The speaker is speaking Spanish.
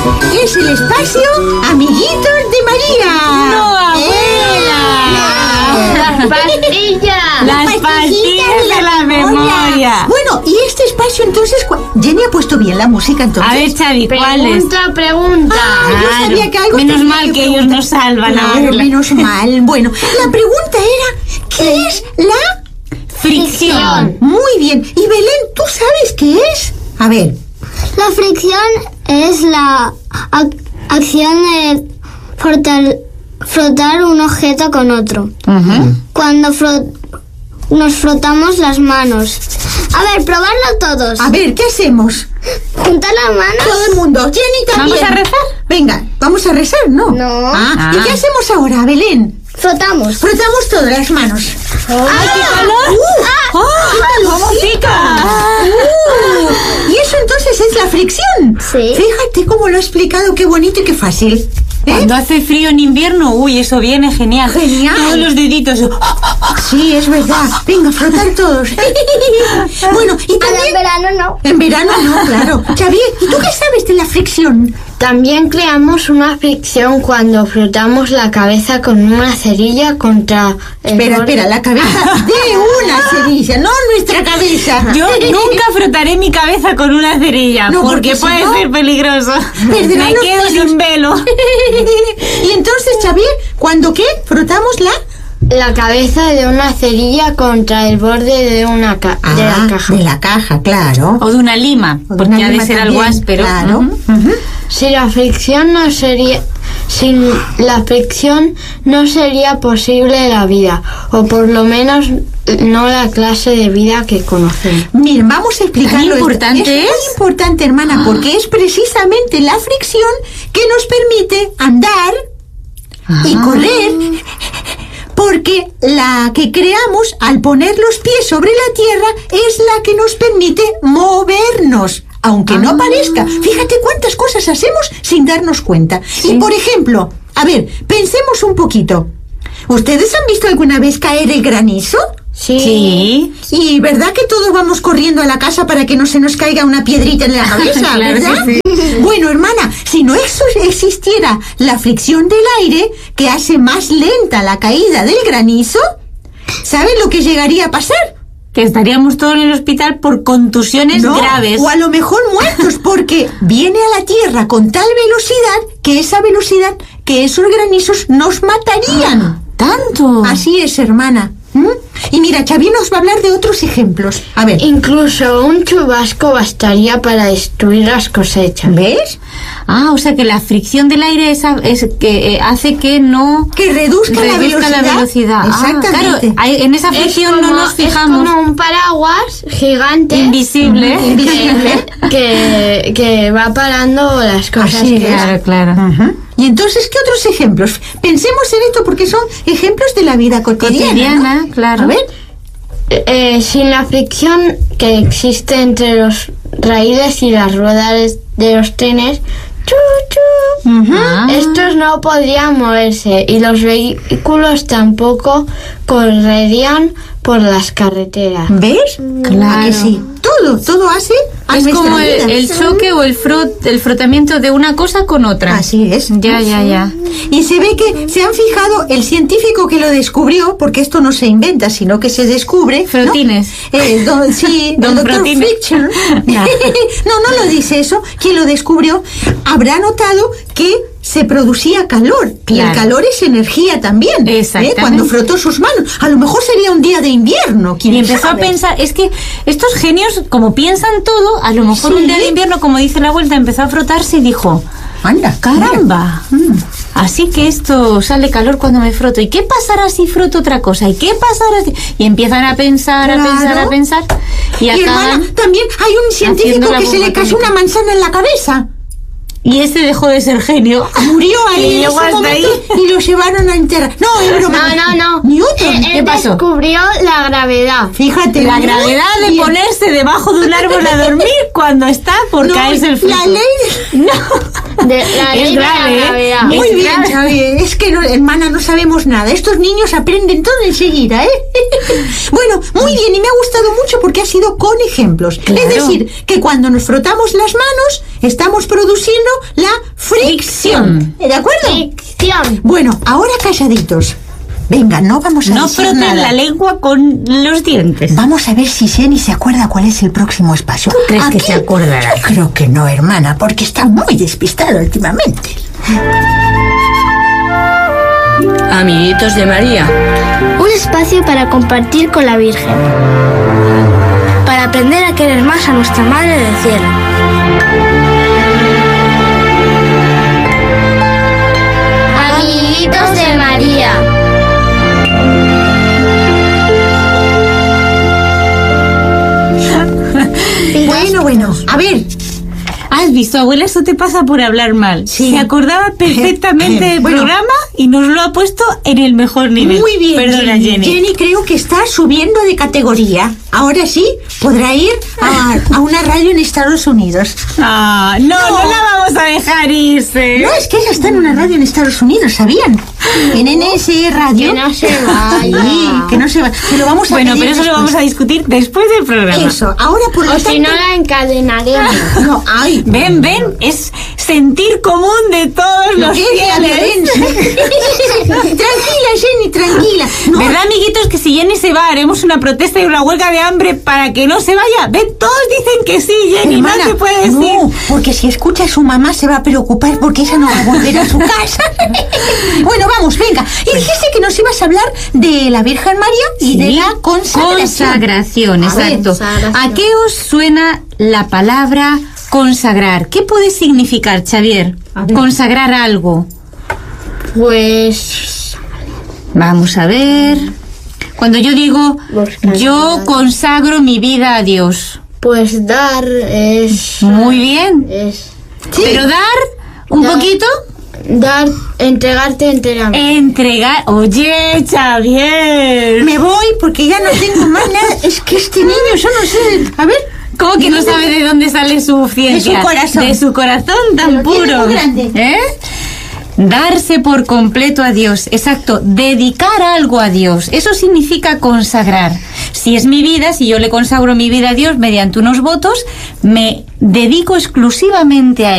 Es el espacio Amiguitos de María. ¡No, abuela! ¡Las pastillas! ¡Las pastillas de la memoria! Bueno, y este espacio entonces... Jenny ha puesto bien la música entonces. A ver, Xavi, ¿cuál es? Pregunta. Yo sabía que algo Menos tenía mal que ellos preguntar. nos salvan, Claro, abuela. menos mal. Bueno, la pregunta era, ¿qué es la Fricción. Muy bien. Y Belén, ¿tú sabes qué es? A ver. La fricción es la acción de frotar un objeto con otro. Cuando nos frotamos las manos. A ver, probarlo todos. A ver, ¿qué hacemos? Juntar las manos. Todo el mundo. Jenny también. ¿Vamos a rezar? Venga, vamos a rezar, ¿no? No. ¿Y qué hacemos ahora, Belén? Frotamos. Frotamos todas las manos. ¡Ay, qué calor! ¡Cómo pica! Y eso entonces es la fricción. Sí. Fíjate cómo lo ha explicado, qué bonito y qué fácil. Cuando hace frío en invierno, uy, eso viene genial. Genial. Todos los deditos. Sí, es verdad. Venga, frotar todos. Bueno, y Ahora también... en verano no. En verano no, claro. Xavier, ¿y tú qué sabes de la fricción? También creamos una fricción cuando frotamos la cabeza con una cerilla contra el borde. Espera, la cabeza de una cerilla, no nuestra cabeza. Yo nunca frotaré mi cabeza con una cerilla, No, porque porque si puede no, ser peligroso. perderán Me los quedo pelos. sin velo. Y entonces, Xavier, ¿cuándo qué? ¿Frotamos La cabeza de una cerilla contra el borde de una de la caja. de la caja, claro. O de una lima, O de porque una ha de lima ser algo también, áspero. Claro. Ujú. Si la fricción no sería... Sin la fricción no sería posible la vida, o por lo menos no la clase de vida que conocemos. Miren, vamos a explicarlo. ¿Tan importante es muy importante, hermana, porque es precisamente la fricción que nos permite andar y correr, porque la que creamos al poner los pies sobre la tierra es la que nos permite movernos. Aunque no parezca. Fíjate cuántas cosas hacemos sin darnos cuenta. Y por ejemplo, a ver, pensemos un poquito. ¿Ustedes han visto alguna vez caer el granizo? Sí. Y ¿verdad que todos vamos corriendo a la casa para que no se nos caiga una piedrita en la cabeza? Claro ¿verdad? que Bueno, hermana, si no existiera la fricción del aire que hace más lenta la caída del granizo, ¿saben lo que llegaría a pasar? Que estaríamos todos en el hospital por contusiones No, graves. o a lo mejor muertos, porque viene a la Tierra con tal velocidad que esa velocidad, que esos granizos nos matarían. ¿Tanto? Así es, hermana. ¿Mm? Y mira, Xavier nos va a hablar de otros ejemplos. A ver, Incluso un chubasco bastaría para destruir las cosechas. ¿ves? Ah, o sea que la fricción del aire es que hace que no Que reduzca la velocidad. Exactamente. Claro, en esa fricción no nos fijamos. Es como un paraguas gigante Invisible. que va parando las cosas. Así que- es. Claro. Ajá. Y entonces, ¿qué otros ejemplos? Pensemos en esto porque son ejemplos de la vida cotidiana. ¿no? Claro. A ver, Sin la fricción que existe entre los raíles y las ruedas de los trenes, Ah. estos no podrían moverse y los vehículos tampoco correrían por las carreteras. ¿ves? Claro. ¿A que sí? Todo hace a Es nuestra como vida. el choque o el frotamiento de una cosa con otra. Así es. Ya. Y se ve que se han fijado, el científico que lo descubrió, porque esto no se inventa, sino que se descubre. ¿no? Frotines. Sí, Don el doctor Frotines. Friction. No. no lo dice eso. Quien lo descubrió habrá notado que se producía calor. Y el Claro. calor es energía también. Exactamente. Cuando frotó sus manos. A lo mejor sería un día de invierno. ¿quién Y empezó sabe? a pensar, es que estos genios, como piensan todo, a lo mejor Sí. un día de invierno, como dice la vuelta, empezó a frotarse y dijo, Anda, caramba, así que esto sale calor cuando me froto. ¿Y qué pasará si froto otra cosa? ¿Y qué pasará si...? Y empiezan a pensar, Claro. a pensar. Y Y hermana, acaban... también hay un científico haciendo la que se le bomba cayó atómica. una manzana en la cabeza. Y ese dejó de ser genio. Murió ahí Y en llegó ese hasta momento ahí. y lo llevaron a enterrar. No, es broma. No. Newton. ¿Qué pasó? Descubrió la gravedad. Fíjate. La muy gravedad de bien. ponerse debajo de un árbol a dormir cuando está por No, caerse el fruto. la ley. La Es ley de grave, la ¿eh? gravedad. Muy Es bien, grave. Xavi. Es que, no, hermana, no sabemos nada. Estos niños aprenden todo enseguida, ¿eh? Bueno, muy bien. Y me ha gustado mucho porque ha sido con ejemplos. Claro. Es decir, que cuando nos frotamos las manos, estamos produciendo la fricción. ¿De acuerdo? Fricción. Bueno, ahora calladitos. Venga, no vamos a No decir froten nada. la lengua con los dientes. Vamos a ver si Jenny se acuerda cuál es el próximo espacio. ¿Tú crees que se acordará? Yo creo que no, hermana, porque está muy despistado últimamente. Amiguitos de María. Un espacio para compartir con la Virgen. Para aprender a querer más a nuestra Madre del Cielo. Amiguitos de María. Bueno, a ver. ¿Has visto, abuela? Eso te pasa por hablar mal. Sí. Se acordaba perfectamente del Bueno. programa y nos lo ha puesto en el mejor nivel. Muy bien, Perdona, Jenny. Jenny creo que está subiendo de categoría. Ahora sí, podrá ir a una radio en Estados Unidos. Ah, no la vamos a dejar irse. No, es que ella está en una radio en Estados Unidos, ¿sabían? En NS Radio. Que no se vaya. Sí, que no se va. Se lo vamos a Bueno, pedir pero eso lo después. vamos a discutir después del programa. Eso, ahora por lo O tanto... si no la encadenaremos. No, ay. Ven, es sentir común de todos los fieles. Tranquila, Jenny, tranquila. No, ¿Verdad, amiguitos, que si Jenny se va haremos una protesta y una huelga de hambre para que no se vaya? Ven, todos dicen que sí, Jenny, hermana, no se puede decir. no, porque si escucha a su mamá se va a preocupar porque ella no va a volver a su casa. Bueno, vamos, venga. Y dijiste que nos ibas a hablar de la Virgen María y de la consagración. Consagración, A ver, exacto. ¿A qué os suena la palabra consagrar? ¿Qué puede significar, Xavier? A ver. Consagrar algo. Pues Vamos a ver. Cuando yo digo, yo consagro mi vida a Dios. Pues dar es... Muy bien. es Pero dar un poquito. dar, entregarte enteramente. Entregar. Oye, Xavier. Me voy porque ya no tengo más nada. Es que este niño, yo no sé. A ver. ¿Cómo que no sabe de dónde sale su ciencia? De su corazón. De su corazón tan Lo tiene puro. muy grande. ¿Eh? Darse por completo a Dios. Exacto. Dedicar algo a Dios. Eso significa consagrar. Si es mi vida, si yo le consagro mi vida a Dios mediante unos votos, me dedico exclusivamente a Él.